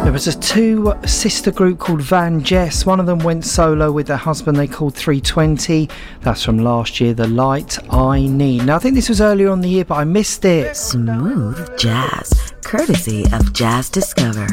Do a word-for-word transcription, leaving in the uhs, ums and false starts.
There was a two sister group called Van Jess. One of them went solo with their husband they called three twenty. That's from last year, The Light I Need. Now I think this was earlier on the year but I missed it. Smooth jazz, courtesy of Jazz Discover.